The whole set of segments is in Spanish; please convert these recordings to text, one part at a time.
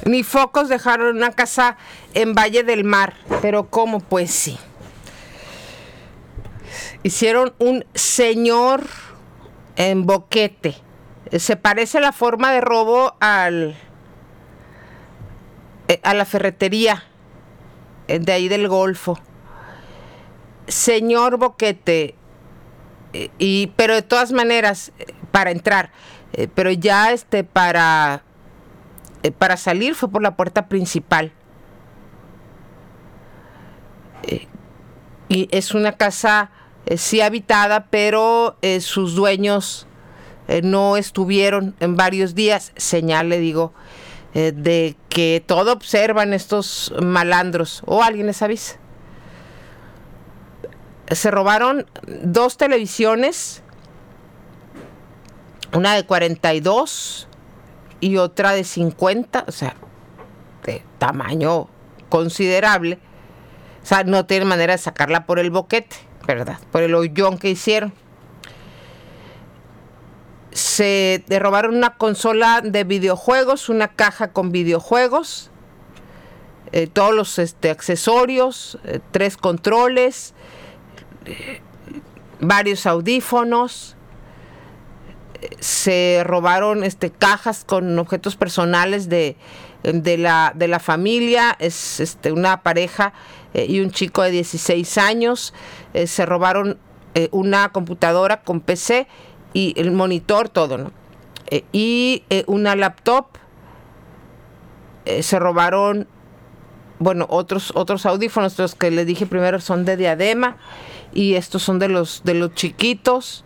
Ni focos dejaron una casa en Valle del Mar. Pero ¿cómo? Pues sí. Hicieron un señor en boquete. Se parece la forma de robo a la ferretería de ahí del Golfo. Señor boquete. Pero de todas maneras, para entrar, pero ya para salir fue por la puerta principal. Y es una casa sí habitada, pero sus dueños no estuvieron en varios días. Señal, le digo, de que todo observan estos malandros. ¿O alguien les avisa? Se robaron 2 televisiones, una de 42 y otra de 50, o sea, de tamaño considerable. O sea, no tienen manera de sacarla por el boquete, ¿verdad? Por el hoyón que hicieron. Se robaron una consola de videojuegos, una caja con videojuegos, todos los accesorios, 3 controles, varios audífonos. Se robaron cajas con objetos personales de la familia. Es una pareja y un chico de 16 años. Se robaron una computadora con PC y el monitor, todo, ¿no? Y una laptop. Se robaron, bueno, otros audífonos. Los que les dije primero son de diadema y estos son de los chiquitos.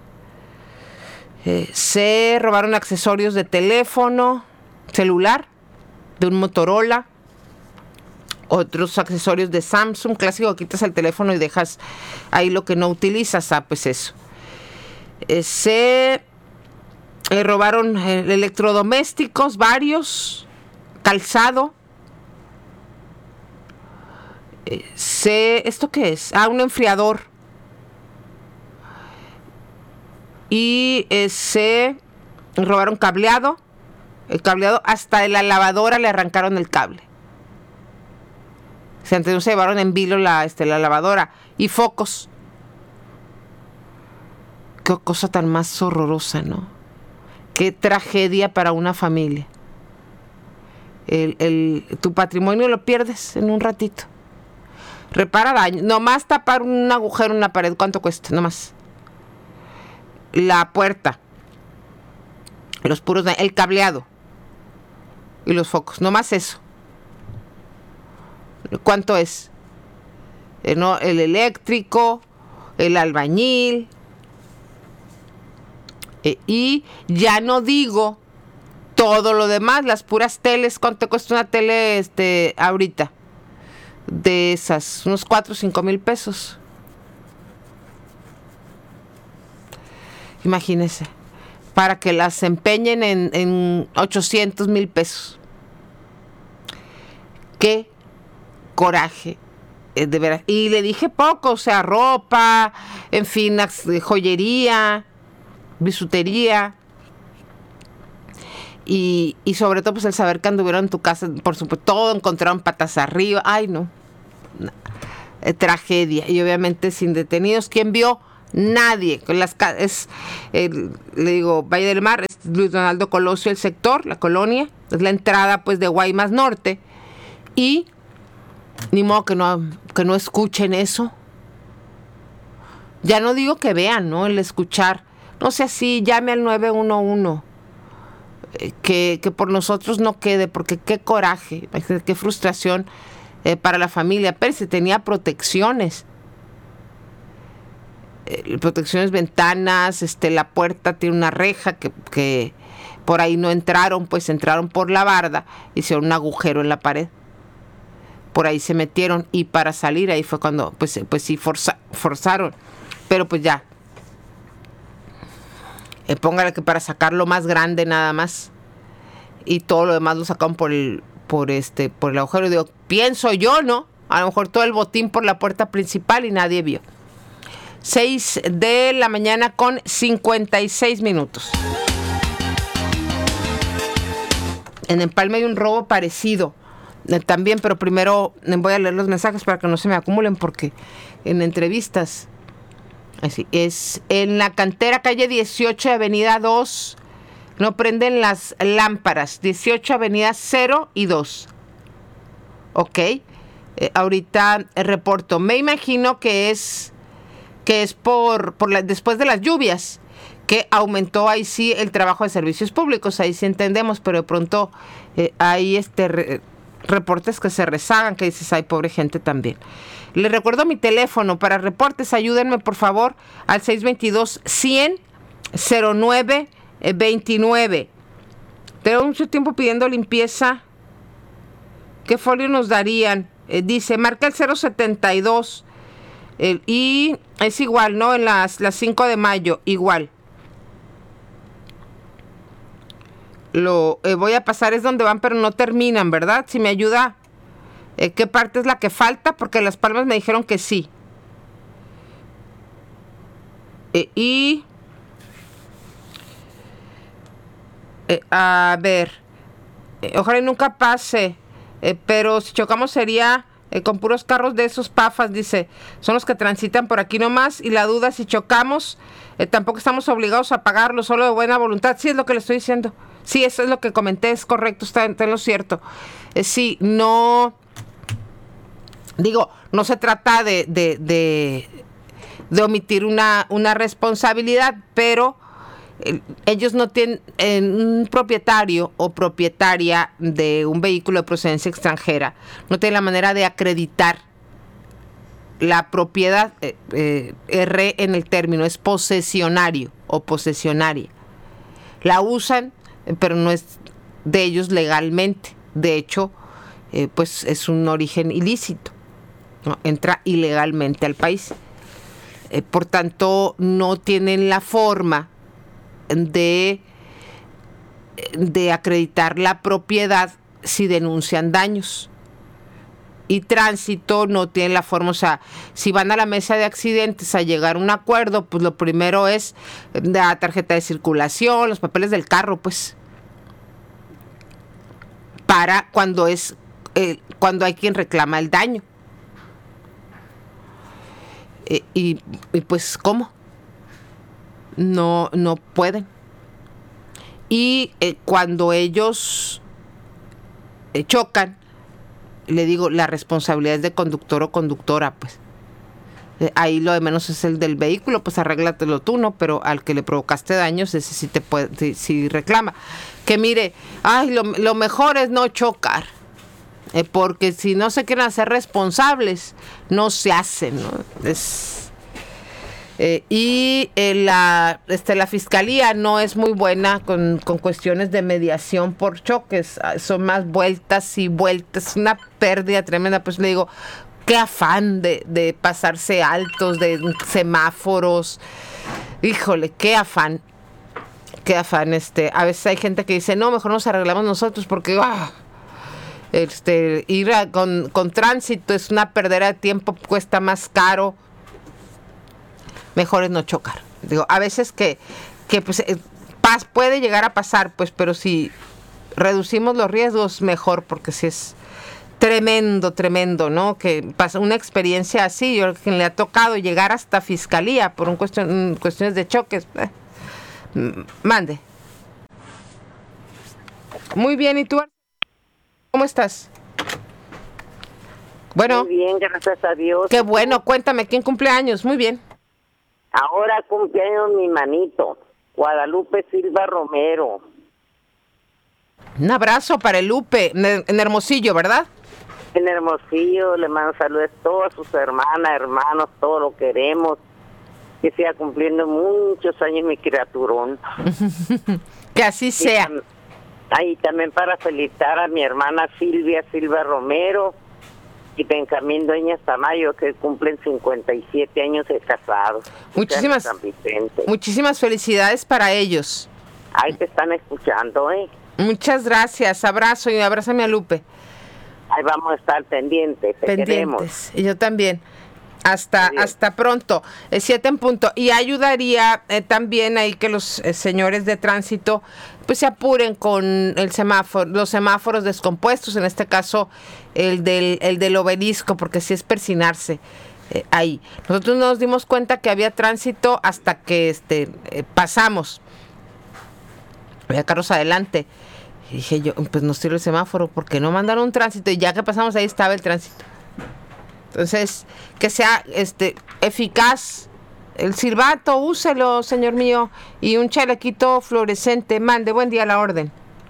Se robaron accesorios de teléfono celular de un Motorola, otros accesorios de Samsung, clásico, quitas el teléfono y dejas ahí lo que no utilizas. Pues eso. Se robaron electrodomésticos varios, calzado. ¿Esto qué es? Un enfriador. Y se robaron cableado. El cableado, hasta de la lavadora le arrancaron el cable. O sea, antes no se llevaron en vilo la lavadora. Y focos. Qué cosa tan más horrorosa, ¿no? Qué tragedia para una familia. Tu patrimonio lo pierdes en un ratito. Repara daño. Nomás tapar un agujero en la pared, ¿cuánto cuesta? Nomás. La puerta, los puros, el cableado y los focos, no más eso. ¿Cuánto es? El eléctrico, el albañil, y ya no digo todo lo demás, las puras teles. ¿Cuánto cuesta una tele ahorita? De esas, unos 4 o 5 mil pesos. Imagínense, para que las empeñen en 800 mil pesos. Qué coraje, de veras. Y le dije poco, o sea, ropa, en fin, joyería, bisutería. Y sobre todo, pues el saber que anduvieron en tu casa, por supuesto, todo encontraron patas arriba. Ay, no. Tragedia. Y obviamente sin detenidos. ¿Quién vio? Nadie. Le digo, Valle del Mar, es Luis Donaldo Colosio el sector, la colonia, es la entrada pues de Guaymas Norte. Y ni modo que no escuchen eso. Ya no digo que vean, ¿no? El escuchar. No sé si llame al 911. Que por nosotros no quede, porque qué coraje, qué frustración para la familia. Pero se tenía protecciones. Protecciones, ventanas, la puerta tiene una reja que por ahí no entraron, pues entraron por la barda, hicieron un agujero en la pared, por ahí se metieron y para salir ahí fue cuando pues sí forzaron, pero pues ya, póngale que para sacar lo más grande nada más y todo lo demás lo sacaron por el agujero. Digo, pienso yo, ¿no? A lo mejor todo el botín por la puerta principal y nadie vio. 6 de la mañana con 56 minutos. En Empalme hay un robo parecido también, pero primero voy a leer los mensajes para que no se me acumulen, porque en entrevistas, así es, en la cantera calle 18, avenida 2, no prenden las lámparas, 18, avenida 0 y 2. Ok, ahorita reporto. Me imagino que es después de las lluvias, que aumentó ahí sí el trabajo de servicios públicos, ahí sí entendemos, pero de pronto hay reportes que se rezagan, que dices, ay, pobre gente también. Les recuerdo mi teléfono para reportes, ayúdenme por favor al 622-100-0929. Tengo mucho tiempo pidiendo limpieza. ¿Qué folio nos darían? Dice, marca el 072 y es igual, ¿no? En las 5 de mayo, igual. Lo voy a pasar, es donde van, pero no terminan, ¿verdad? Si me ayuda, ¿qué parte es la que falta? Porque Las Palmas me dijeron que sí. A ver, ojalá y nunca pase, pero si chocamos sería con puros carros de esos pafas, dice, son los que transitan por aquí nomás, y la duda si chocamos, tampoco estamos obligados a pagarlo, solo de buena voluntad. Sí, es lo que le estoy diciendo. Sí, eso es lo que comenté, es correcto, está en lo cierto. Sí, no, digo, no se trata de omitir una responsabilidad, pero ellos no tienen un propietario o propietaria de un vehículo de procedencia extranjera, no tiene la manera de acreditar la propiedad. R en el término es posesionario o posesionaria. La usan, pero no es de ellos legalmente. De hecho, pues es un origen ilícito, ¿no? Entra ilegalmente al país. Por tanto, no tienen la forma de acreditar la propiedad si denuncian daños. Y Tránsito no tiene la forma, o sea, si van a la mesa de accidentes a llegar a un acuerdo, pues lo primero es la tarjeta de circulación, los papeles del carro, pues, para cuando hay quien reclama el daño. Y pues, ¿cómo? No pueden. Y cuando ellos chocan, le digo, la responsabilidad es de conductor o conductora, pues. Ahí lo de menos es el del vehículo, pues arréglatelo tú, ¿no? Pero al que le provocaste daños, ese sí te puede, sí reclama. Que mire, ay, lo mejor es no chocar. Porque si no se quieren hacer responsables, no se hacen, ¿no? La fiscalía no es muy buena con cuestiones de mediación por choques, son más vueltas y vueltas, una pérdida tremenda. Pues le digo, qué afán de pasarse altos, de semáforos, híjole, qué afán. A veces hay gente que dice, no, mejor nos arreglamos nosotros porque ir con Tránsito es una perdera de tiempo, cuesta más caro. Mejor es no chocar. Digo, a veces que pues, puede llegar a pasar, pues, pero si reducimos los riesgos, mejor, porque si es tremendo, ¿no? Que pasa una experiencia así, yo que le ha tocado llegar hasta fiscalía por cuestiones de choques. Mande. Muy bien, ¿y tú? ¿Cómo estás? Bueno. Muy bien, gracias a Dios. Qué bueno, cuéntame, ¿quién cumple años? Muy bien. Ahora cumpleaños mi manito, Guadalupe Silva Romero. Un abrazo para el Lupe, en Hermosillo, ¿verdad? En Hermosillo, le mando saludos a todas sus hermanas, hermanos, todo lo queremos. Que siga cumpliendo muchos años mi criaturón. Que así sea. Y también para felicitar a mi hermana Silvia Silva Romero y Benjamín Dueñas Tamayo, que cumplen 57 años de casados. Muchísimas felicidades para ellos. Ahí te están escuchando, Muchas gracias, abrazo y abrázame a Lupe. Ahí vamos a estar pendientes, te queremos. Y yo también. Hasta pronto. 7 en punto. Y ayudaría también ahí que los señores de tránsito pues se apuren con el semáforo, los semáforos descompuestos, en este caso el del Obelisco, porque sí es persinarse ahí. Nosotros no nos dimos cuenta que había tránsito hasta que pasamos. Había carros adelante. Y dije yo, pues no sirve el semáforo porque no mandaron un tránsito, y ya que pasamos ahí estaba el tránsito. Entonces, que sea eficaz el silbato, úselo, señor mío, y un chalequito fluorescente. Mande, buen día, a la orden.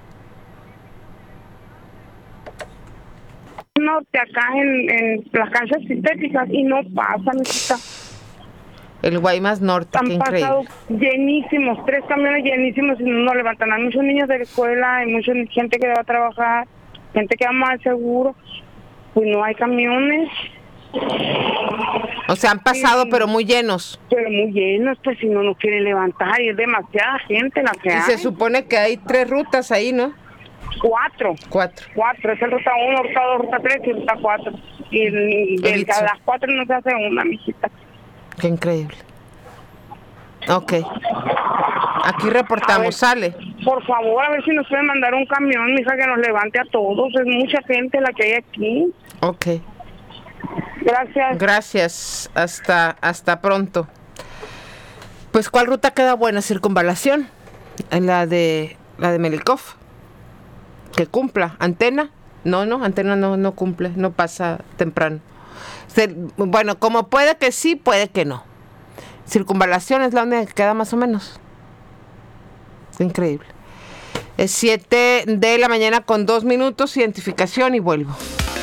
Norte acá en las canchas sintéticas y no pasa, necesita. El Guaymas Norte, han qué pasado increíble. llenísimos, 3 camiones llenísimos y no levantan. Hay muchos niños de la escuela, hay mucha gente que va a trabajar, gente que va mal seguro, pues no hay camiones. O sea, han pasado, pero muy llenos. Pero muy llenos, pues si no nos quieren levantar, y es demasiada gente la que Y hay. se supone que hay 3 rutas ahí, ¿no? 4. 4. Es el ruta 1, ruta 2, ruta 3 y ruta 4. Y a las 4 no se hace una, mijita. Qué increíble. Ok. Aquí reportamos, sale. Por favor, a ver si nos pueden mandar un camión, mija, que nos levante a todos. Es mucha gente la que hay aquí. Ok. Gracias. Gracias. Hasta pronto. Pues, ¿cuál ruta queda buena? Circunvalación. La de Melikov. Que cumpla. ¿Antena? No, Antena no cumple. No pasa temprano. Bueno, como puede que sí, puede que no. Circunvalación es la única que queda más o menos. Es increíble. Es 7 de la mañana con 2 minutos. Identificación y vuelvo.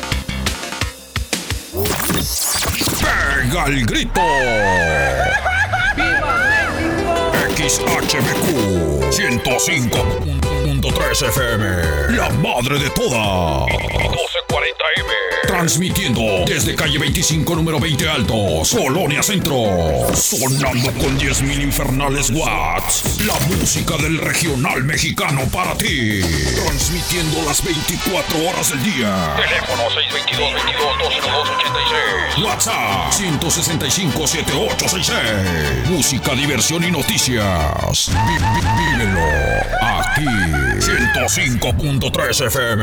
¡Pega el grito! XHBQ 105.3 FM, la madre de todas. 1240M. Transmitiendo desde calle 25, número 20 Altos, Colonia Centro. Sonando con 10,000 infernales watts. La música del regional mexicano para ti. Transmitiendo las 24 horas del día. Teléfono 622-22-202-86. WhatsApp 165-7866. Música, diversión y noticias. Vívelo aquí. 105.3 FM.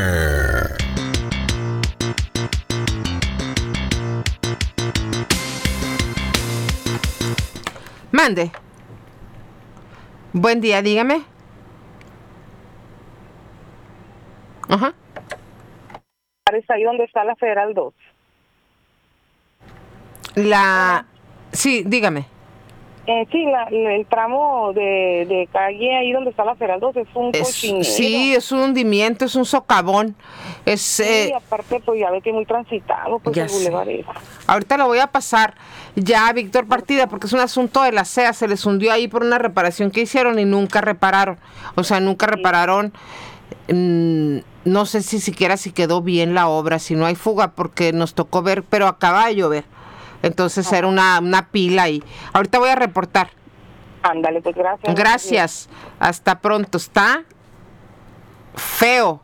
Mande. Buen día, dígame. Ajá. Es ahí donde está la Federal 2. Sí, dígame. Sí, el tramo de calle ahí donde está la Federal 2 es un cochinero. Sí, es un hundimiento, es un socavón. Sí, aparte, pues ya ve que es muy transitado, pues el bulevar es. Ahorita lo voy a pasar ya a Víctor Partida, porque es un asunto de la CEA, se les hundió ahí por una reparación que hicieron y nunca repararon. O sea, nunca repararon, no sé si quedó bien la obra, si no hay fuga, porque nos tocó ver, pero acaba de llover. Entonces era una pila ahí. Ahorita voy a reportar. Ándale, pues gracias. Gracias. Hasta pronto. Está feo.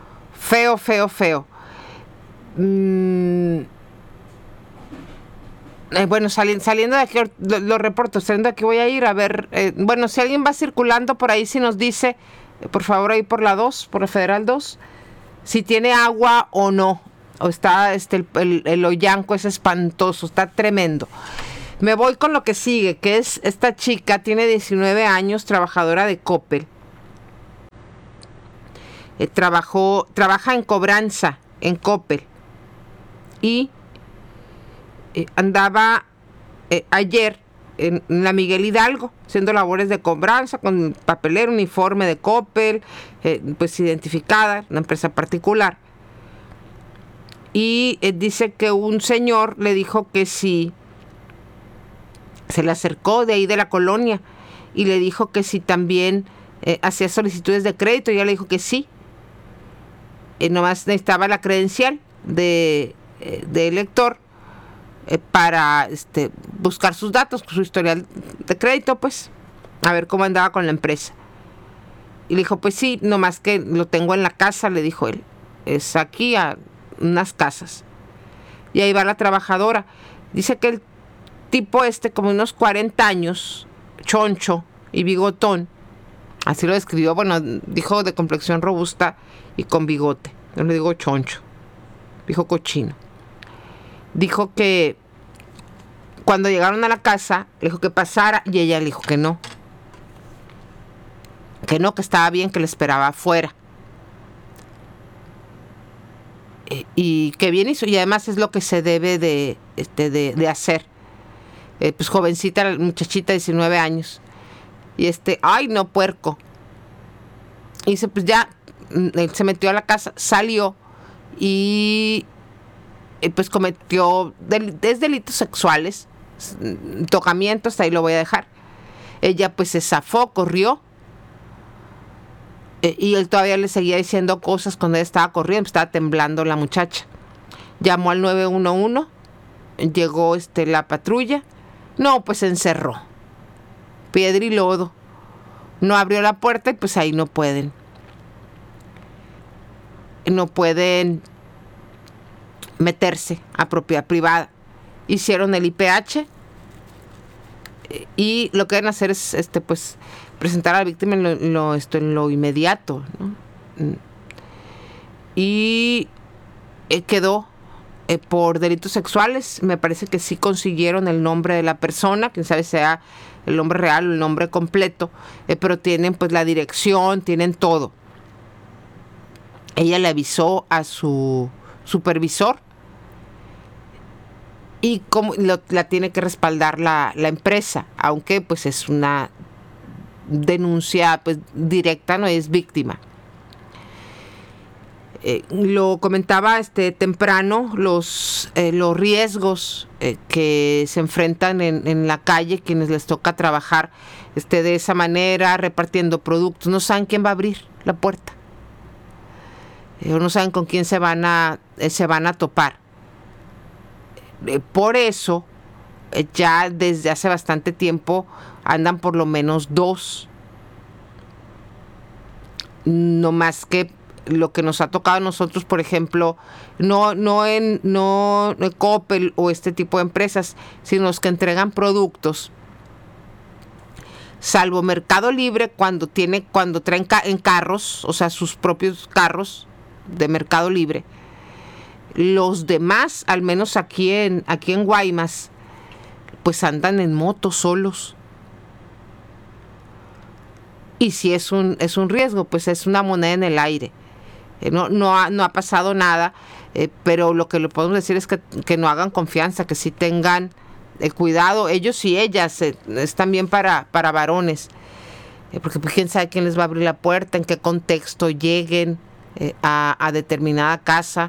Bueno, saliendo de aquí, lo reporto. Saliendo de aquí voy a ir a ver. Bueno, si alguien va circulando por ahí, si nos dice, por favor, ahí por la 2, por la Federal 2, si tiene agua o no. O está el Oyanco es espantoso, está tremendo. Me voy con lo que sigue, que es esta chica, tiene 19 años, trabajadora de Coppel. Trabaja en cobranza en Coppel. Y andaba ayer en la Miguel Hidalgo, haciendo labores de cobranza con papelero, uniforme de Coppel, pues identificada, una empresa particular. Y dice que un señor le dijo que si se le acercó de ahí de la colonia y le dijo que si también hacía solicitudes de crédito. Y ella le dijo que sí. Nomás necesitaba la credencial de elector para buscar sus datos, su historial de crédito, pues, a ver cómo andaba con la empresa. Y le dijo, pues sí, nomás que lo tengo en la casa, le dijo él. Es aquí a unas casas. Y ahí va la trabajadora. Dice que él tipo como unos 40 años, choncho y bigotón, así lo describió, bueno, dijo de complexión robusta y con bigote, no le digo choncho, dijo cochino. Dijo que cuando llegaron a la casa, le dijo que pasara y ella le dijo que no, que estaba bien, que le esperaba afuera. Y que bien hizo, y además es lo que se debe de hacer. Pues jovencita, muchachita, 19 años. Y ay no, puerco. Y dice, pues ya, él se metió a la casa, salió y pues cometió delitos sexuales, tocamientos, hasta ahí lo voy a dejar. Ella pues se zafó, corrió. Y él todavía le seguía diciendo cosas cuando ella estaba corriendo, estaba temblando la muchacha. Llamó al 911, llegó la patrulla. No, pues se encerró. Piedra y lodo. No abrió la puerta y pues ahí no pueden. No pueden meterse a propiedad privada. Hicieron el IPH y lo que deben hacer es pues presentar a la víctima en lo inmediato, ¿no? Y quedó por delitos sexuales. Me parece que sí consiguieron el nombre de la persona, quién sabe sea el nombre real o el nombre completo, pero tienen pues la dirección, tienen todo. Ella le avisó a su supervisor y como la tiene que respaldar la empresa, aunque pues es una denuncia pues directa, no es víctima. Lo comentaba temprano, los riesgos que se enfrentan en la calle quienes les toca trabajar de esa manera, repartiendo productos. No saben quién va a abrir la puerta, o no saben con quién se van a topar. Por eso ya desde hace bastante tiempo andan por lo menos 2. No más que lo que nos ha tocado a nosotros, por ejemplo, no Coppel o este tipo de empresas, sino los que entregan productos. Salvo Mercado Libre, cuando traen en carros, o sea, sus propios carros de Mercado Libre. Los demás, al menos aquí en Guaymas, pues andan en moto solos. Y si es un riesgo, pues es una moneda en el aire. No ha pasado nada, pero lo que le podemos decir es que no hagan confianza, que sí tengan cuidado, ellos y ellas. Es también para varones, porque pues quién sabe quién les va a abrir la puerta, en qué contexto lleguen a determinada casa.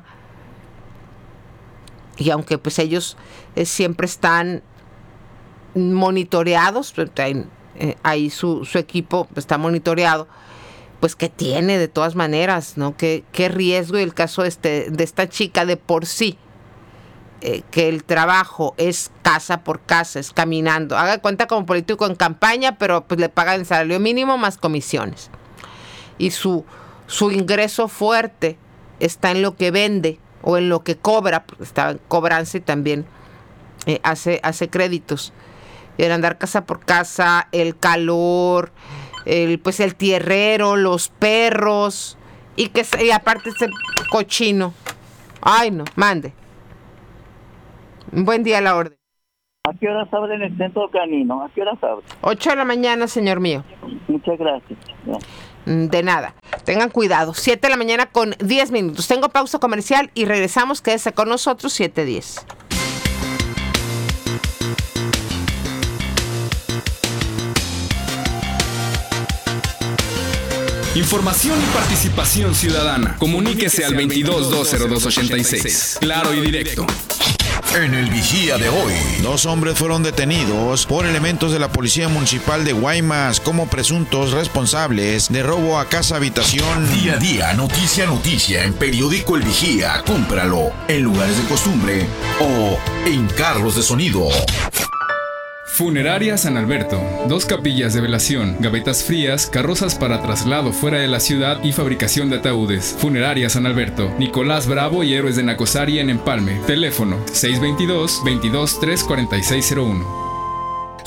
Y aunque pues ellos siempre están monitoreados, ahí su equipo está monitoreado, pues que tiene de todas maneras, ¿no? Qué riesgo. Y el caso de esta chica, de por sí, que el trabajo es casa por casa, es caminando. Haga cuenta como político en campaña, pero pues le pagan el salario mínimo más comisiones. Y su ingreso fuerte está en lo que vende o en lo que cobra, porque está en cobranza y también hace créditos. Y el andar casa por casa, el calor, el tierrero, los perros, y aparte ese cochino. Ay, no, mande. Un buen día a la orden. ¿A qué horas abren el centro canino? ¿A qué horas abren? 8 de la mañana, señor mío. Muchas gracias. De nada. Tengan cuidado. 7 de la mañana con 10 minutos. Tengo pausa comercial y regresamos. Quédese con nosotros, 7:10. Información y participación ciudadana. Comuníquese al 22-202-86. Claro y directo. En el Vigía de hoy, 2 hombres fueron detenidos por elementos de la Policía Municipal de Guaymas como presuntos responsables de robo a casa habitación. Día a día, noticia a noticia, en Periódico El Vigía. Cómpralo en lugares de costumbre o en carros de sonido. Funeraria San Alberto. 2 capillas de velación, gavetas frías, carrozas para traslado fuera de la ciudad y fabricación de ataúdes. Funeraria San Alberto. Nicolás Bravo y Héroes de Nacosari en Empalme. Teléfono 622-22-34601.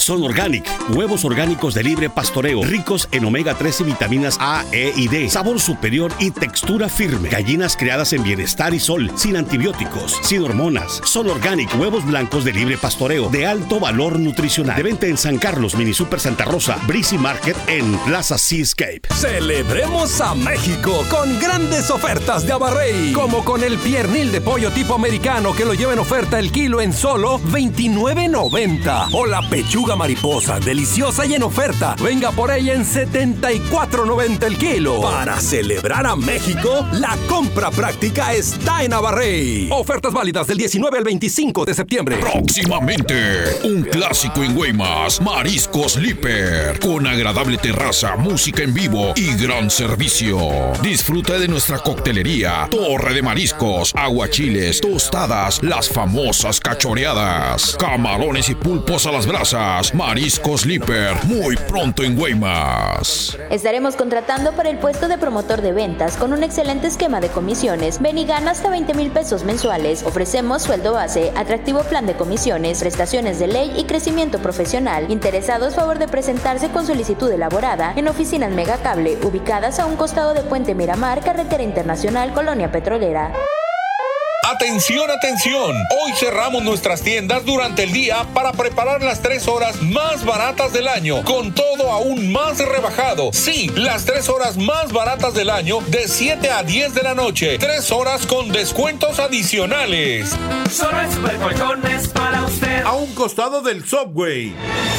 Son Organic, huevos orgánicos de libre pastoreo, ricos en omega 3 y vitaminas A, E y D, sabor superior y textura firme. Gallinas criadas en bienestar y sol, sin antibióticos, sin hormonas. Son Organic, huevos blancos de libre pastoreo, de alto valor nutricional. De venta en San Carlos, Mini Super Santa Rosa, Breezy Market en Plaza Seascape. Celebremos a México con grandes ofertas de Abarrey, como con el piernil de pollo tipo americano que lo lleva en oferta el kilo en solo $29.90, o la pechuga mariposa deliciosa y en oferta, venga por ella en $74.90 el kilo. Para celebrar a México, la compra práctica está en Abarrey. Ofertas válidas del 19 al 25 de septiembre. Próximamente, un clásico en Guaymas, Mariscos Líper, con agradable terraza, música en vivo y gran servicio. Disfruta de nuestra coctelería, torre de mariscos, aguachiles, tostadas, las famosas cachoreadas, camarones y pulpos a las brasas. Mariscos Líper, muy pronto en Guaymas. Estaremos contratando para el puesto de promotor de ventas con un excelente esquema de comisiones. Ven y gana hasta 20,000 pesos mensuales. Ofrecemos sueldo base, atractivo plan de comisiones, prestaciones de ley y crecimiento profesional. Interesados, favor de presentarse con solicitud elaborada en oficinas Megacable, ubicadas a un costado de Puente Miramar, Carretera Internacional, Colonia Petrolera. ¡Atención, atención! Hoy cerramos nuestras tiendas durante el día para preparar las 3 horas más baratas del año, con todo aún más rebajado. Sí, las 3 horas más baratas del año, de 7 a 10 de la noche. 3 horas con descuentos adicionales. Solo en Supercolchones para usted. A un costado del Subway.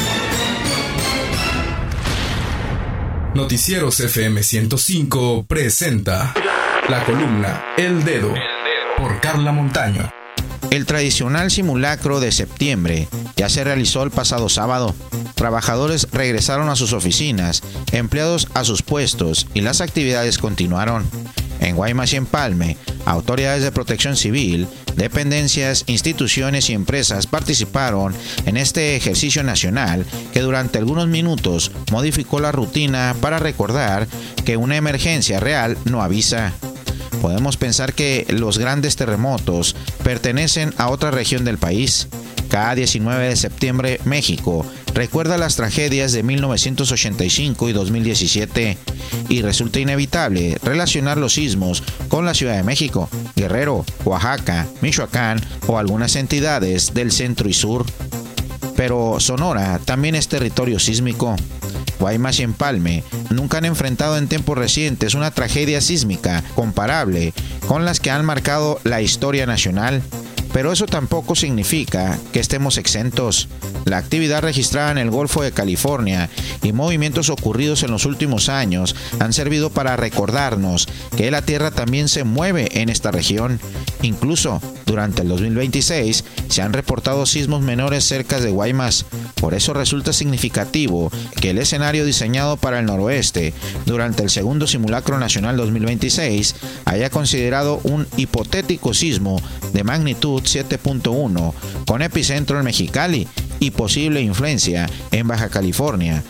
Noticieros FM 105 presenta la columna El Dedo por Carla Montaño. El tradicional simulacro de septiembre ya se realizó el pasado sábado. Trabajadores regresaron a sus oficinas, empleados a sus puestos y las actividades continuaron. En Guaymas y Empalme, autoridades de protección civil, dependencias, instituciones y empresas participaron en este ejercicio nacional que durante algunos minutos modificó la rutina para recordar que una emergencia real no avisa. Podemos pensar que los grandes terremotos pertenecen a otra región del país. Cada 19 de septiembre, México recuerda las tragedias de 1985 y 2017 y resulta inevitable relacionar los sismos con la Ciudad de México, Guerrero, Oaxaca, Michoacán o algunas entidades del centro y sur. Pero Sonora también es territorio sísmico. Guaymas y Empalme nunca han enfrentado en tiempos recientes una tragedia sísmica comparable con las que han marcado la historia nacional. Pero eso tampoco significa que estemos exentos. La actividad registrada en el Golfo de California y movimientos ocurridos en los últimos años han servido para recordarnos que la Tierra también se mueve en esta región. Incluso durante el 2026 se han reportado sismos menores cerca de Guaymas. Por eso resulta significativo que el escenario diseñado para el noroeste durante el segundo simulacro nacional 2026 haya considerado un hipotético sismo de magnitud 7.1 con epicentro en Mexicali y posible influencia en Baja California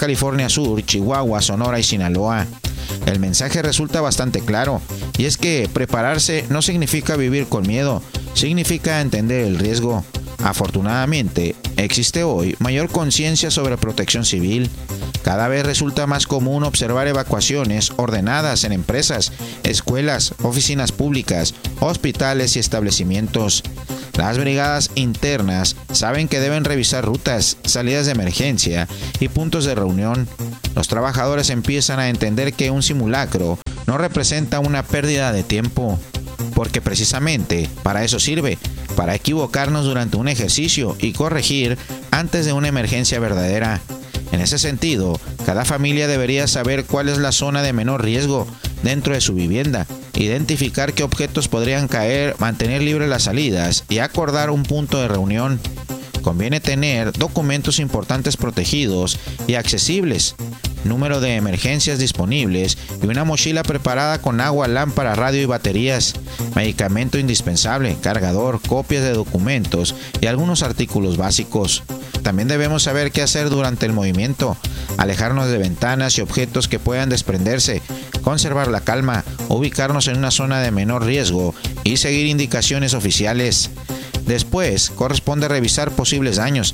Sur, Chihuahua, Sonora y Sinaloa. El mensaje resulta bastante claro, y es que prepararse no significa vivir con miedo, significa entender el riesgo. Afortunadamente, existe hoy mayor conciencia sobre protección civil. Cada vez resulta más común observar evacuaciones ordenadas en empresas, escuelas, oficinas públicas, hospitales y establecimientos. Las brigadas internas saben que deben revisar rutas, salidas de emergencia y puntos de reunión. Los trabajadores empiezan a entender que un simulacro no representa una pérdida de tiempo, porque precisamente para eso sirve, para equivocarnos durante un ejercicio y corregir antes de una emergencia verdadera. En ese sentido, cada familia debería saber cuál es la zona de menor riesgo dentro de su vivienda, identificar qué objetos podrían caer, mantener libres las salidas y acordar un punto de reunión. Conviene tener documentos importantes protegidos y accesibles, número de emergencias disponibles y una mochila preparada con agua, lámpara, radio y baterías, medicamento indispensable, cargador, copias de documentos y algunos artículos básicos. También debemos saber qué hacer durante el movimiento, alejarnos de ventanas y objetos que puedan desprenderse, conservar la calma, ubicarnos en una zona de menor riesgo y seguir indicaciones oficiales. Después, corresponde revisar posibles daños,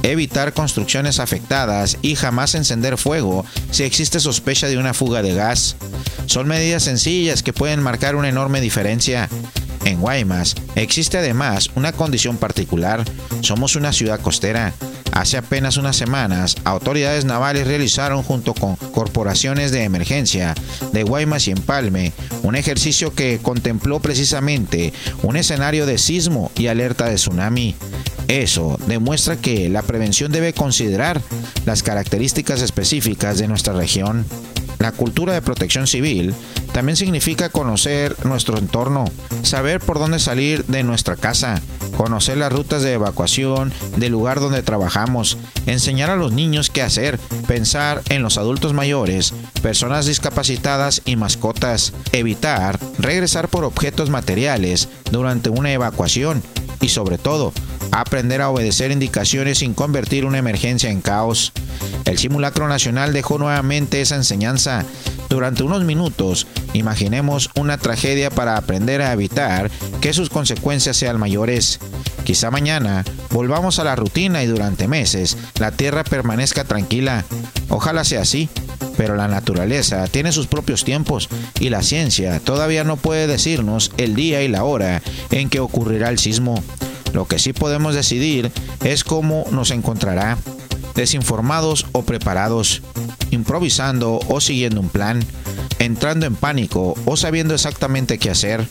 evitar construcciones afectadas y jamás encender fuego si existe sospecha de una fuga de gas. Son medidas sencillas que pueden marcar una enorme diferencia. En Guaymas existe además una condición particular. Somos una ciudad costera. Hace apenas unas semanas, autoridades navales realizaron junto con corporaciones de emergencia de Guaymas y Empalme un ejercicio que contempló precisamente un escenario de sismo y alerta de tsunami. Eso demuestra que la prevención debe considerar las características específicas de nuestra región. La cultura de protección civil también significa conocer nuestro entorno, saber por dónde salir de nuestra casa, conocer las rutas de evacuación del lugar donde trabajamos, enseñar a los niños qué hacer, pensar en los adultos mayores, personas discapacitadas y mascotas, evitar regresar por objetos materiales durante una evacuación y sobre todo, aprender a obedecer indicaciones sin convertir una emergencia en caos. El simulacro nacional dejó nuevamente esa enseñanza. Durante unos minutos, imaginemos una tragedia para aprender a evitar que sus consecuencias sean mayores. Quizá mañana volvamos a la rutina y durante meses la Tierra permanezca tranquila. Ojalá sea así, pero la naturaleza tiene sus propios tiempos y la ciencia todavía no puede decirnos el día y la hora en que ocurrirá el sismo. Lo que sí podemos decidir es cómo nos encontrará, desinformados o preparados, improvisando o siguiendo un plan, entrando en pánico o sabiendo exactamente qué hacer.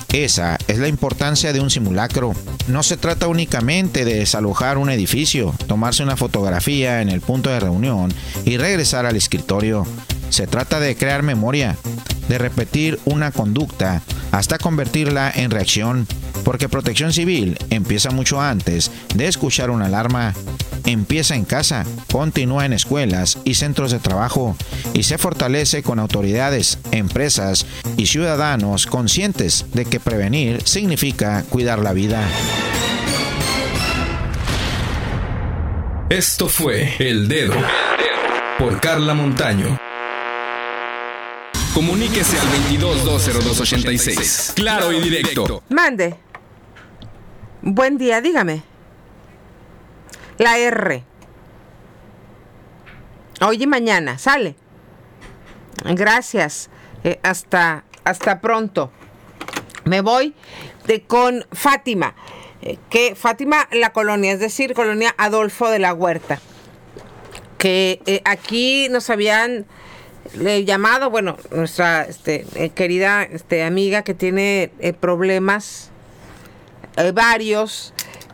Esa es la importancia de un simulacro. No se trata únicamente de desalojar un edificio, tomarse una fotografía en el punto de reunión y regresar al escritorio. Se trata de crear memoria, de repetir una conducta hasta convertirla en reacción, porque protección civil empieza mucho antes de escuchar una alarma. Empieza en casa, continúa en escuelas y centros de trabajo y se fortalece con autoridades, empresas y ciudadanos conscientes de que prevenir significa cuidar la vida. Esto fue El Dedo por Carla Montaño. Comuníquese al 22-202-86. Claro y directo. Mande. Buen día, dígame. La R. Hoy y mañana, sale. Gracias. Hasta pronto. Me voy con Fátima. Que Fátima, la colonia, es decir, colonia Adolfo de la Huerta. Que aquí nos habían llamado, bueno, nuestra querida amiga que tiene problemas varios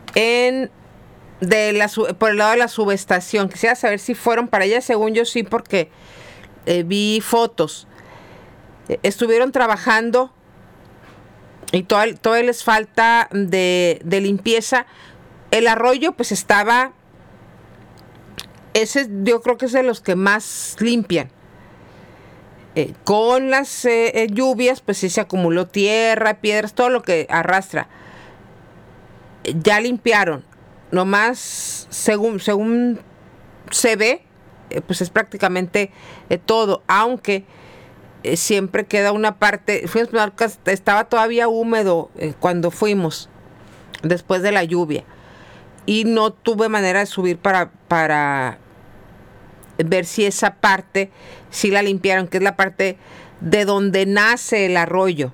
por el lado de la subestación. Quisiera saber si fueron para allá. Según yo sí, porque vi fotos. Estuvieron trabajando y todavía les falta de limpieza. El arroyo pues estaba, ese yo creo que es de los que más limpian. Con las lluvias pues sí se acumuló tierra, piedras, todo lo que arrastra. Ya limpiaron. Nomás, según se ve, pues es prácticamente todo, aunque siempre queda una parte. Estaba todavía húmedo cuando fuimos, después de la lluvia, y no tuve manera de subir para ver si esa parte sí la limpiaron, que es la parte de donde nace el arroyo.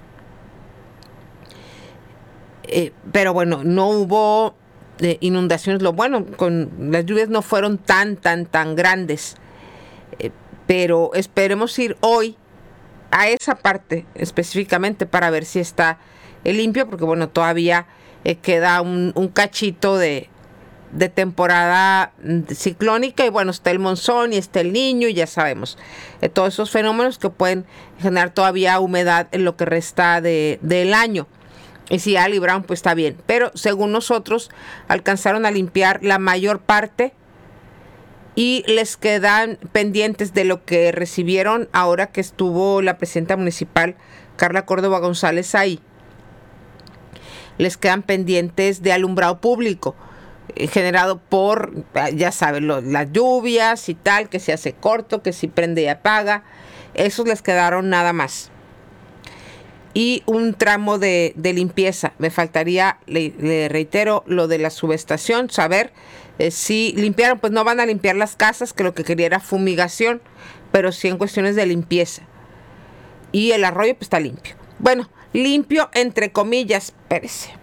Pero bueno, no hubo inundaciones. Lo bueno, con las lluvias no fueron tan grandes. Pero esperemos ir hoy a esa parte específicamente para ver si está limpio, porque bueno, todavía queda un cachito de temporada ciclónica, y bueno, está el monzón y está el niño, y ya sabemos todos esos fenómenos que pueden generar todavía humedad en lo que resta del año. Y si ya libraron, pues está bien. Pero según nosotros, alcanzaron a limpiar la mayor parte y les quedan pendientes de lo que recibieron ahora que estuvo la presidenta municipal, Carla Córdoba González, ahí. Les quedan pendientes de alumbrado público, generado por, ya saben, las lluvias y tal, que se hace corto, que si prende y apaga. Esos les quedaron nada más. Y un tramo de limpieza. Me faltaría, le reitero, lo de la subestación, saber sí limpiaron, pues no van a limpiar las casas, que lo que quería era fumigación, pero sí en cuestiones de limpieza. Y el arroyo pues está limpio. Bueno, limpio entre comillas, espérese.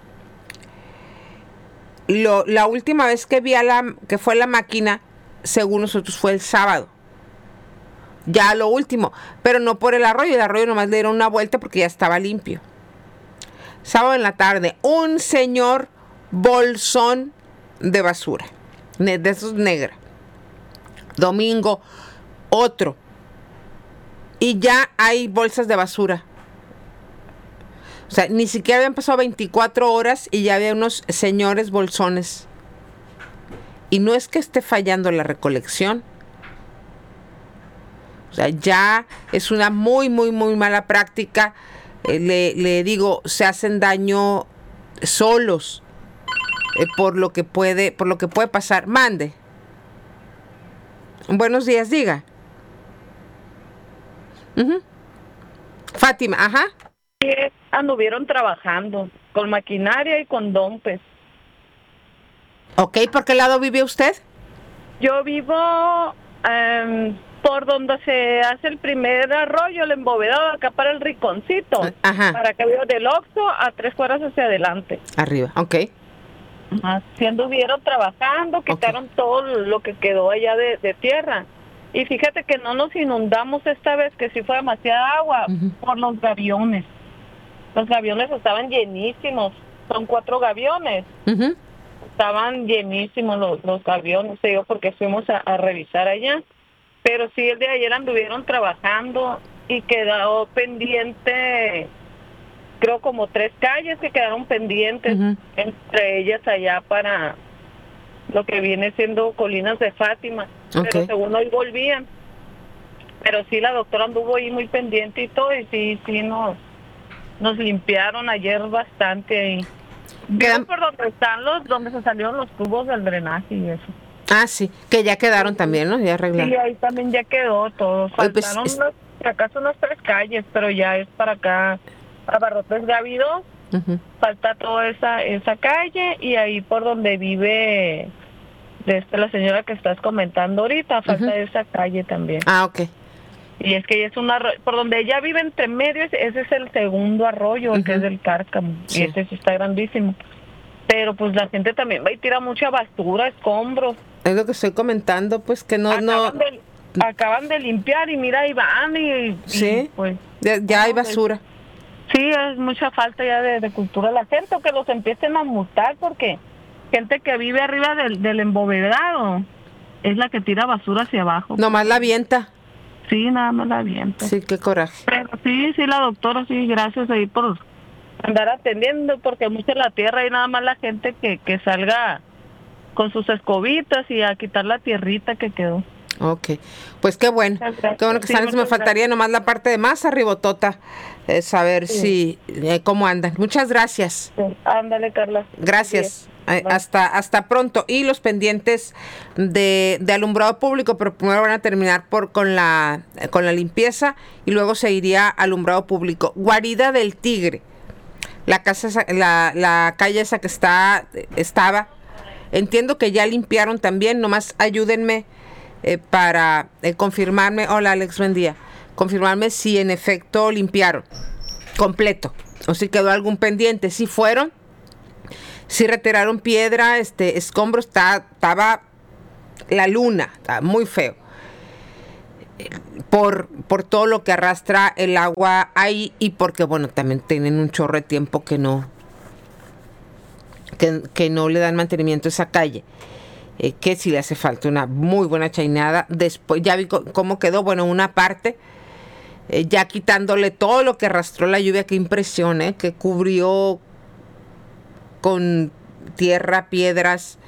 La última vez que vi que fue la máquina, según nosotros, fue el sábado. Ya lo último, pero no por el arroyo nomás le dieron una vuelta porque ya estaba limpio. Sábado en la tarde, un señor bolsón de basura, de esos negra. Domingo, otro. Y ya hay bolsas de basura. O sea, ni siquiera habían pasado 24 horas y ya había unos señores bolsones. Y no es que esté fallando la recolección. O sea, ya es una muy, muy, muy mala práctica. Le digo, se hacen daño solos por lo que puede pasar. Mande. Buenos días, diga. Fátima, ajá. Anduvieron trabajando con maquinaria y con dompes. Ok, ¿por qué lado vive usted? Yo vivo por donde se hace el primer arroyo, el embovedado, acá para el Rinconcito. Ajá. Para que veo del Oxxo a 3 cuadras hacia adelante. Arriba, ok. Ajá. Sí anduvieron trabajando, quitaron todo lo que quedó allá de tierra. Y fíjate que no nos inundamos esta vez, que sí fue demasiada agua, por los gaviones. Los gaviones estaban llenísimos, son 4 gaviones. Estaban llenísimos los gaviones, digo, porque fuimos a revisar allá. Pero sí, el de ayer anduvieron trabajando y quedó pendiente, creo como 3 calles que quedaron pendientes, entre ellas allá para lo que viene siendo Colinas de Fátima. Pero según hoy volvían. Pero sí, la doctora anduvo ahí muy pendiente y todo, y sí nos limpiaron ayer bastante ahí. Quedan por donde se salieron los tubos del drenaje y eso. Ah, sí, que ya quedaron también, ¿no? Ya arreglaron. Sí, ahí también ya quedó todo. Faltaron acaso unas 3 calles, pero ya es para acá, a Barrotes Gavi 2. Falta toda esa calle, y ahí por donde vive la señora que estás comentando ahorita, falta esa calle también. Ah, ok. Y es que es un arroyo, por donde ella vive entre medio, ese es el segundo arroyo, el que es del Cárcamo, y ese sí está grandísimo. Pero pues la gente también va y tira mucha basura, escombros. Es lo que estoy comentando, pues que acaban de limpiar y mira, ahí van sí, pues ya hay basura. Sí, es mucha falta ya de cultura. La gente, que los empiecen a multar, porque gente que vive arriba del embovedado es la que tira basura hacia abajo. Nomás la avienta. Sí, nada más la avienta. Sí, qué coraje. Pero sí, la doctora, sí, gracias ahí por andar atendiendo, porque mucha la tierra y nada más la gente que salga con sus escobitas y a quitar la tierrita que quedó. Ok, pues qué bueno que Sí, sales. Me faltaría nomás la parte de más arribotota, saber cómo andan. Muchas gracias. Sí, ándale, Carla. Gracias. Hasta pronto. Y los pendientes de alumbrado público, pero primero van a terminar con la limpieza y luego se iría alumbrado público. Guarida del Tigre, la calle esa que estaba, entiendo que ya limpiaron también. Nomás ayúdenme para confirmarme. Hola, Alex, buen día. Confirmarme si en efecto limpiaron completo o si quedó algún pendiente. Si fueron, si retiraron piedra, escombros, estaba la luna, estaba muy feo por todo lo que arrastra el agua ahí, y porque bueno, también tienen un chorro de tiempo que no le dan mantenimiento a esa calle, que sí le hace falta una muy buena chainada. Después ya vi cómo quedó, bueno, una parte ya quitándole todo lo que arrastró la lluvia. Qué impresión, que cubrió con tierra, piedras,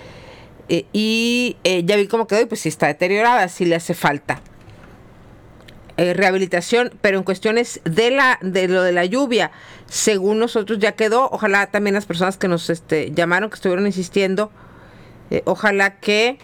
y ya vi cómo quedó, y pues sí está deteriorada, sí le hace falta rehabilitación, pero en cuestiones de lo de la lluvia, según nosotros ya quedó. Ojalá también las personas que nos llamaron, que estuvieron insistiendo, ojalá que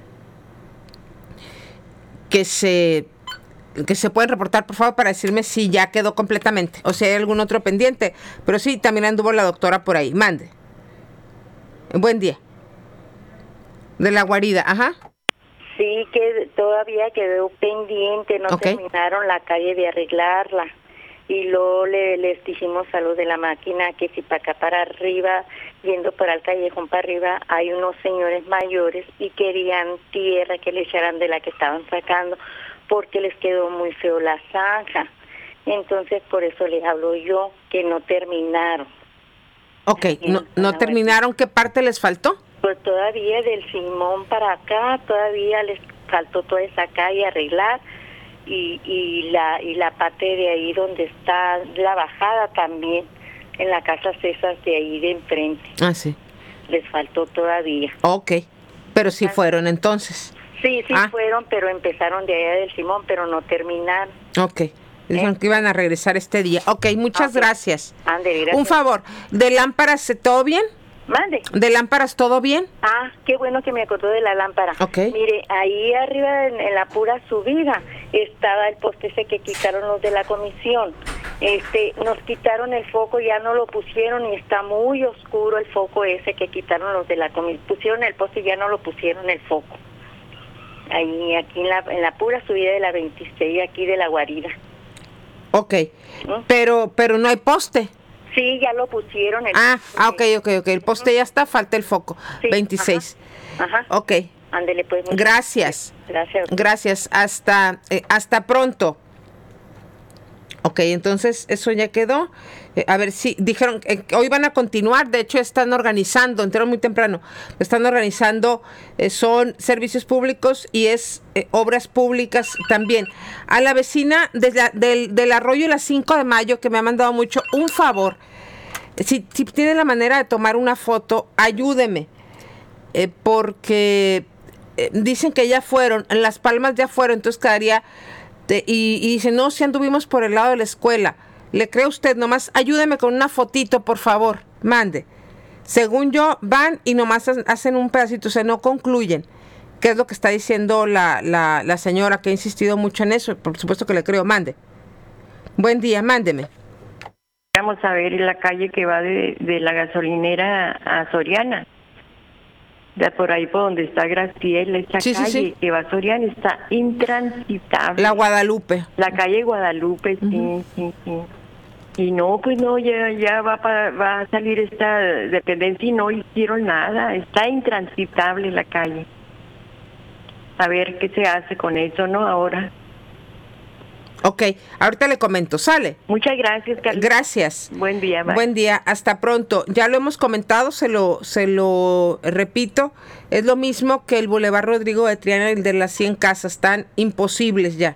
se pueden reportar, por favor, para decirme si ya quedó completamente o si hay algún otro pendiente. Pero sí, también anduvo la doctora por ahí. Mande. Buen día. De la guarida, ajá. Sí, que todavía quedó pendiente, no terminaron la calle de arreglarla. Y luego les dijimos a los de la máquina que si para acá para arriba, yendo para el callejón para arriba, hay unos señores mayores y querían tierra que le echaran de la que estaban sacando, porque les quedó muy feo la zanja. Entonces por eso les hablo yo, que no terminaron. Ok, no terminaron, ¿qué parte les faltó? Pues todavía del Simón para acá, todavía les faltó toda esa calle arreglar. Y la parte de ahí donde está la bajada también, en la casa César de ahí de enfrente. Ah, sí. Les faltó todavía. Ok, pero sí fueron entonces. Sí, fueron, pero empezaron de allá del Simón, pero no terminaron. Ok, dijeron que iban a regresar este día. Ok, muchas gracias. Ande, gracias. Un favor, ¿de lámparas todo bien? Mande. ¿De lámparas todo bien? Ah, qué bueno que me acordó de la lámpara. Ok. Mire, ahí arriba en la pura subida estaba el poste ese que quitaron los de la comisión. Nos quitaron el foco, ya no lo pusieron y está muy oscuro el foco ese que quitaron los de la comisión. Pusieron el poste y ya no lo pusieron el foco. Ahí, aquí en la pura subida de la 26, aquí de la guarida. Ok, pero no hay poste. Sí, ya lo pusieron. Ok. El poste ya está, falta el foco. Sí, 26. Ajá. Ok. Ándele pues. Gracias. Gracias. Gracias. Hasta pronto. Ok, entonces eso ya quedó. A ver, sí, dijeron que hoy van a continuar. De hecho, están organizando, entraron muy temprano. Están organizando, son servicios públicos y es obras públicas también. A la vecina del arroyo la 5 de mayo, que me ha mandado mucho, un favor. Si tiene la manera de tomar una foto, ayúdeme. Porque dicen que ya fueron, en Las Palmas ya fueron, entonces quedaría. Y dice, no, si anduvimos por el lado de la escuela. ¿Le cree usted? Nomás ayúdeme con una fotito, por favor. Mande. Según yo, van y nomás hacen un pedacito, o sea, no concluyen. ¿Qué es lo que está diciendo la señora que ha insistido mucho en eso? Por supuesto que le creo. Mande. Buen día, mándeme. Vamos a ver la calle que va de la gasolinera a Soriana. De por ahí por donde está Graciela, esa calle que va a Soriana está intransitable. La Guadalupe. La calle Guadalupe, sí. Y no, pues no, ya va a salir esta dependencia y no hicieron nada. Está intransitable la calle. A ver qué se hace con eso, ¿no? Ahora. Ok, ahorita le comento, ¿sale? Muchas gracias, Carlos. Gracias. Buen día, bye. Buen día, hasta pronto. Ya lo hemos comentado, se lo repito, es lo mismo que el Boulevard Rodrigo de Triana, el de las 100 casas, están imposibles ya.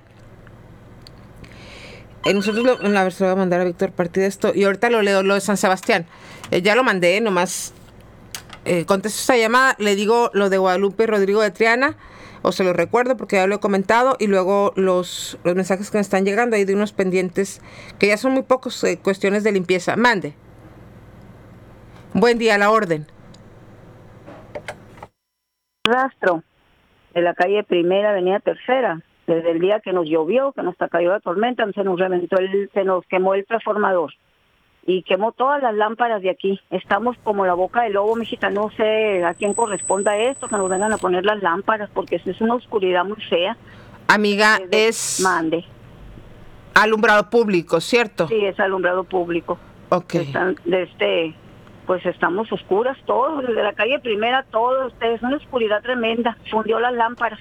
Nosotros a ver, se lo voy a mandar a Víctor partir de esto, y ahorita lo leo, lo de San Sebastián. Ya lo mandé, nomás contesto esta llamada, le digo lo de Guadalupe y Rodrigo de Triana, o se lo recuerdo porque ya lo he comentado, y luego los mensajes que me están llegando ahí de unos pendientes que ya son muy pocos, cuestiones de limpieza. Mande. Buen día, a la orden. Rastro de la calle Primera, Avenida Tercera, desde el día que nos llovió, que nos cayó la tormenta, se nos quemó el transformador y quemó todas las lámparas de aquí. Estamos como la boca del lobo, mijita, no sé a quién corresponda esto, que nos vengan a poner las lámparas, porque es una oscuridad muy fea. Amiga, es Mande. Alumbrado público, ¿cierto? Sí, es alumbrado público. Ok. Pues estamos oscuras todos, desde la calle Primera, todo, es una oscuridad tremenda, fundió las lámparas.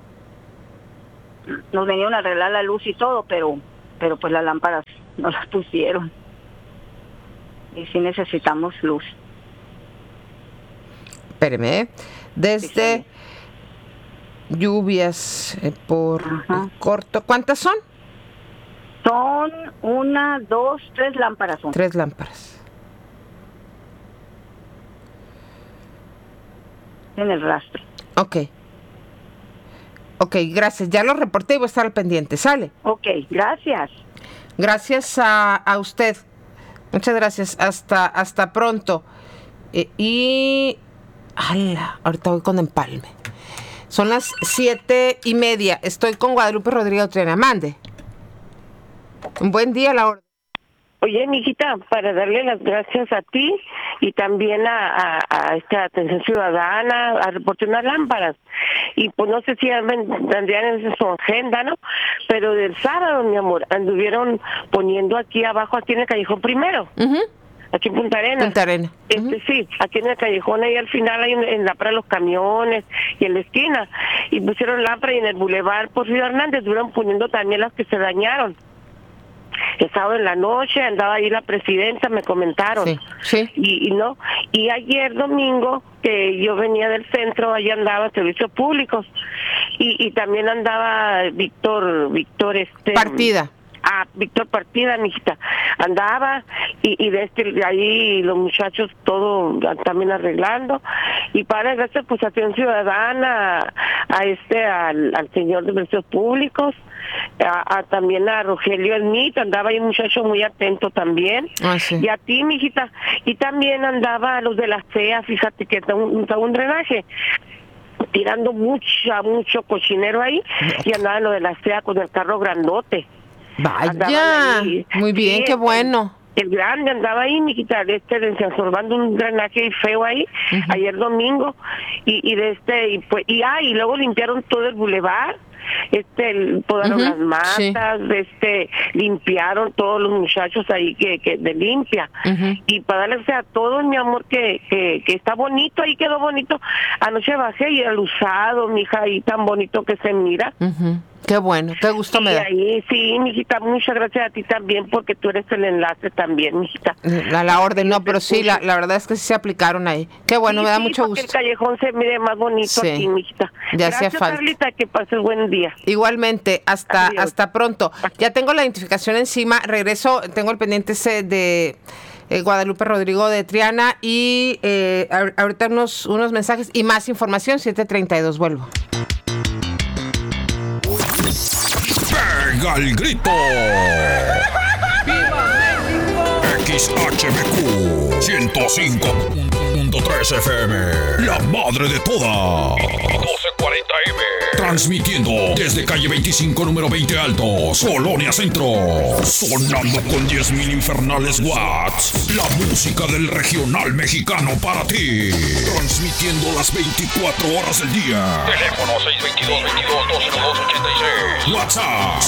Nos venían a arreglar la luz y todo, pero pues las lámparas no las pusieron. Y sí necesitamos luz. Espéreme, desde lluvias por corto, ¿cuántas son? Son 1, 2, 3 lámparas. 3 lámparas. En el rastro. Ok, gracias. Ya lo reporté y voy a estar al pendiente. ¿Sale? Ok, gracias. Gracias a usted. Muchas gracias. Hasta pronto. Ahorita voy con Empalme. Son las 7:30. Estoy con Guadalupe Rodrigo Triana. Mande. Un buen día, a la orden. Oye, mijita, para darle las gracias a ti y también a esta Atención Ciudadana, a reportar lámparas. Y pues no sé si tendrían en su agenda, ¿no? Pero del sábado, mi amor, anduvieron poniendo aquí abajo, aquí en el Callejón Primero. Aquí en Punta Arenas. Punta Arenas. Sí, aquí en el callejón, ahí al final hay en la para los camiones y en la esquina. Y pusieron lámparas y en el Boulevard Porfirio Hernández estuvieron poniendo también las que se dañaron. El sábado en la noche andaba ahí la presidenta, me comentaron. Sí. Y ayer domingo, que yo venía del centro, allí andaba Servicios Públicos. Y también andaba Víctor Partida. Víctor Partida, mijita, andaba y de ahí los muchachos todo también arreglando, y para gracias pues a Acción Ciudadana, al señor de Servicios Públicos, también a Rogelio Ermita, andaba ahí un muchacho muy atento también, y a ti, mijita, y también andaba a los de la CEA, fíjate que está un drenaje tirando mucho cochinero ahí, y andaba lo de la CEA con el carro grandote. Vaya, muy bien, qué bueno. El grande andaba ahí, mijita, desasorbando un drenaje feo ahí, ayer domingo, y luego limpiaron todo el bulevar, podaron las matas, limpiaron todos los muchachos ahí que de limpia, y para darles a todos, mi amor, que está bonito, ahí quedó bonito. Anoche bajé y el usado, mija, ahí tan bonito que se mira. Qué bueno, qué gusto me da. Ahí, sí, mijita, muchas gracias a ti también, porque tú eres el enlace también, mijita. A la orden, no, pero sí, la verdad es que sí se aplicaron ahí. Qué bueno, me da mucho gusto. El callejón se mire más bonito aquí, mijita. Ya hacía falta. Carlita, que pases buen día. Igualmente, hasta pronto. Ya tengo la identificación encima, regreso, tengo el pendiente ese de Guadalupe Rodrigo de Triana, y ahorita unos mensajes y más información, 7:32, vuelvo. ¡Pega el grito! ¡Viva México! XHBQ 105.3 FM, la madre de todas. 1240M. Transmitiendo desde calle 25, número 20 Altos, Colonia Centro. Sonando con 10,000 infernales watts. La música del regional mexicano para ti. Transmitiendo las 24 horas del día. Teléfono 622-22-202-86. WhatsApp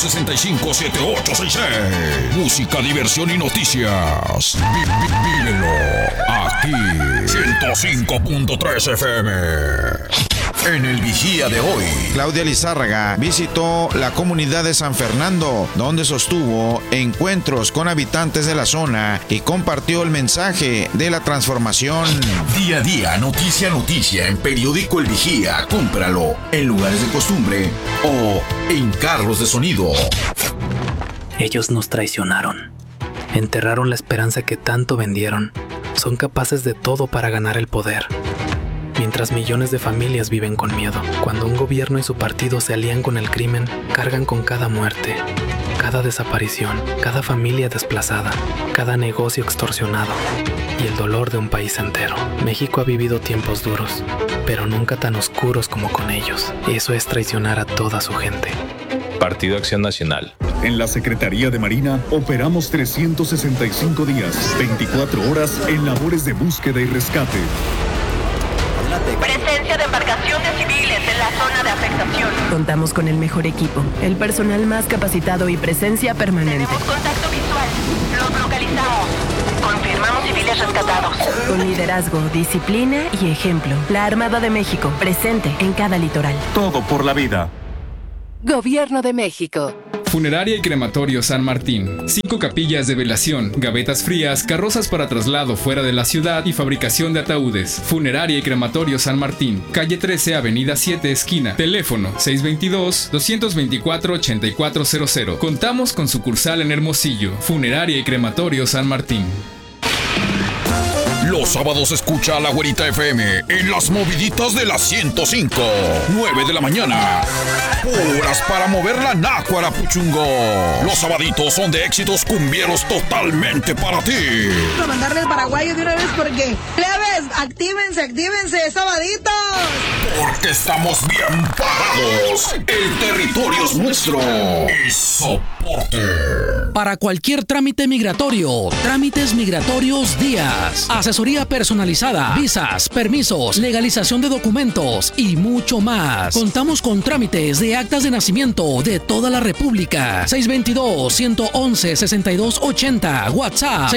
165-7866. Música, diversión y noticias. Vívelo aquí. 105.3 FM. En el Vigía de hoy, Claudia Lizárraga visitó la comunidad de San Fernando, donde sostuvo encuentros con habitantes de la zona y compartió el mensaje de la transformación. Día a día, noticia a noticia, en Periódico El Vigía. Cómpralo en lugares de costumbre o en carros de sonido. Ellos nos traicionaron. Enterraron la esperanza que tanto vendieron. Son capaces de todo para ganar el poder. Mientras millones de familias viven con miedo, cuando un gobierno y su partido se alían con el crimen, cargan con cada muerte, cada desaparición, cada familia desplazada, cada negocio extorsionado y el dolor de un país entero. México ha vivido tiempos duros, pero nunca tan oscuros como con ellos. Eso es traicionar a toda su gente. Partido Acción Nacional. En la Secretaría de Marina operamos 365 días, 24 horas en labores de búsqueda y rescate. Presencia de embarcaciones civiles en la zona de afectación. Contamos con el mejor equipo, el personal más capacitado y presencia permanente. Tenemos contacto visual. Los localizamos. Confirmamos civiles rescatados. Con liderazgo, disciplina y ejemplo. La Armada de México, presente en cada litoral. Todo por la vida. Gobierno de México. Funeraria y Crematorio San Martín. 5 capillas de velación, gavetas frías, carrozas para traslado fuera de la ciudad y fabricación de ataúdes. Funeraria y Crematorio San Martín. Calle 13, Avenida 7, esquina. Teléfono 622-224-8400. Contamos con sucursal en Hermosillo. Funeraria y Crematorio San Martín. Los sábados escucha a la Güerita FM en las moviditas de las 105. 9 de la mañana. Horas para mover la nácuara, puchungo. Los sabaditos son de éxitos cumbieros totalmente para ti. Para mandarle el paraguayo de una vez porque... ¡Plebes! ¡Actívense, sabaditos! Porque estamos bien parados. El territorio es nuestro. Y soporte. Para cualquier trámite migratorio, Trámites Migratorios Díaz. Asesoría personalizada, visas, permisos, legalización de documentos y mucho más. Contamos con trámites de actas de nacimiento de toda la República. 622-111-6280. WhatsApp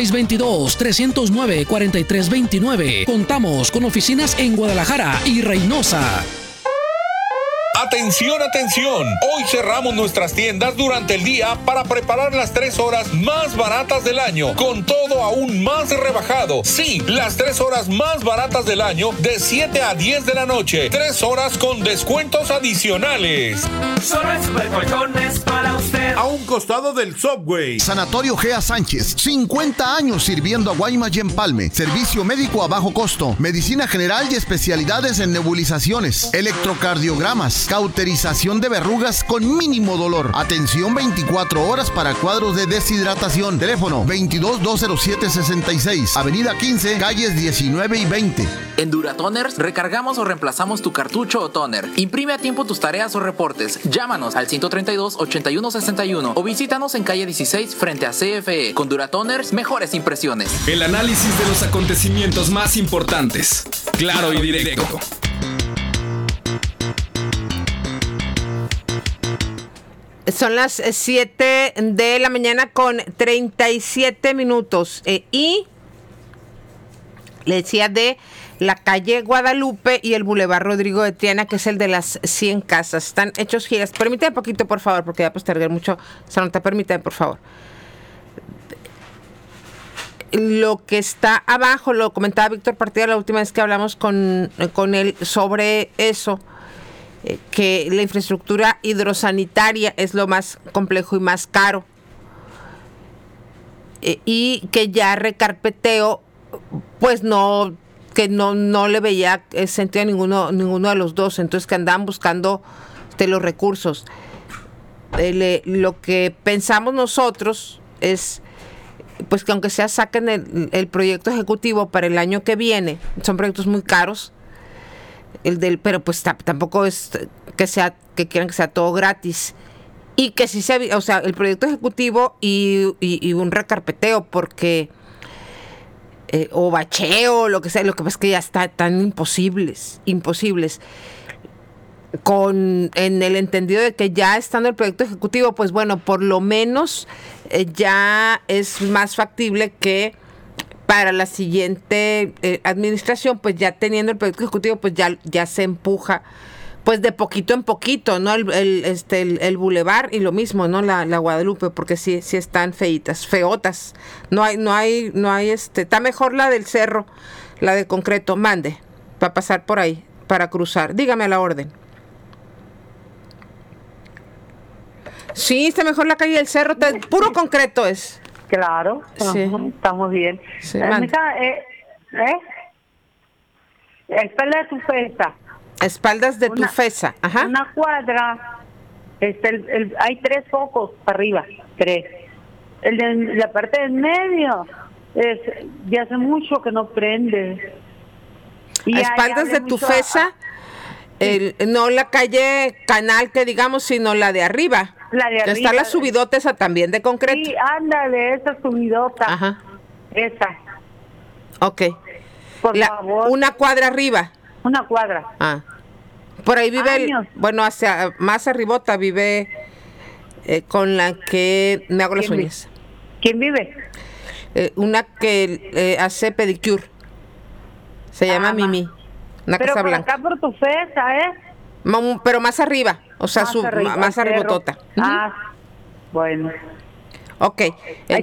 622-309-4329. Contamos con oficinas en Guadalajara y Reynosa. Atención, atención. Hoy cerramos nuestras tiendas durante el día para preparar las 3 horas más baratas del año, con todo aún más rebajado. Sí, las 3 horas más baratas del año de 7 a 10 de la noche. 3 horas con descuentos adicionales. Solo en Supercolchones para usted. A un costado del Subway. Sanatorio Gea Sánchez, 50 años sirviendo a Guaymas y Empalme. Servicio médico a bajo costo. Medicina general y especialidades en nebulizaciones, electrocardiogramas, cauterización de verrugas con mínimo dolor. Atención 24 horas para cuadros de deshidratación. Teléfono 22-207-66. Avenida 15, calles 19 y 20. En Duratoners recargamos o reemplazamos tu cartucho o toner. Imprime a tiempo tus tareas o reportes. Llámanos al 132-8161 o visítanos en calle 16 frente a CFE. Con Duratoners, mejores impresiones. El análisis de los acontecimientos más importantes. Claro y directo. Son las 7 de la mañana con 37 minutos. Y le decía de la calle Guadalupe y el Boulevard Rodrigo de Triana, que es el de las 100 casas. Están hechos giras. Permíteme un poquito, por favor, porque ya postergué mucho. Samantha, permíteme, por favor. Lo que está abajo, lo comentaba Víctor Partida la última vez que hablamos con él sobre eso, que la infraestructura hidrosanitaria es lo más complejo y más caro, y que ya recarpeteo pues no le veía sentido a ninguno de los dos, entonces que andaban buscando los recursos. Lo que pensamos nosotros es pues que aunque sea saquen el proyecto ejecutivo para el año que viene. Son proyectos muy caros, pero pues tampoco es que quieran que sea todo gratis, y que sí o sea, el proyecto ejecutivo y un recarpeteo, porque o bacheo, lo que sea. Lo que pasa es que ya tan imposibles en el entendido de que ya estando el proyecto ejecutivo, pues bueno, por lo menos ya es más factible que para la siguiente administración, pues ya teniendo el proyecto ejecutivo, pues ya se empuja pues de poquito en poquito, ¿no? El Boulevard, y lo mismo, ¿no? La Guadalupe, porque sí están feotas. No hay está mejor la del cerro, la de concreto. Mande, para pasar por ahí, para cruzar. Dígame a la orden. Sí, está mejor la calle del cerro, puro concreto es. Claro, sí. Estamos bien. Sí, espalda de tu fesa. Espaldas de tu fesa, ajá. Una cuadra, hay 3 focos para arriba, 3. El de la parte del medio, ya hace mucho que no prende. Y a espaldas de tu fesa, no la calle Canal, que digamos, sino la de arriba. La de arriba. Está la subidota esa también de concreto. Sí, ándale, esa subidota. Ajá. Esa. Ok. Por favor. Una cuadra arriba. Una cuadra. Ah. Por ahí vive, hacia más arribota vive con la que me hago las uñas. ¿Quién vive? Una que hace pedicure. Se llama Mimi. Una pero casa por blanca. Acá por tu fesa, pero más arriba, o sea, más arribotota. Ah, bueno. Ok.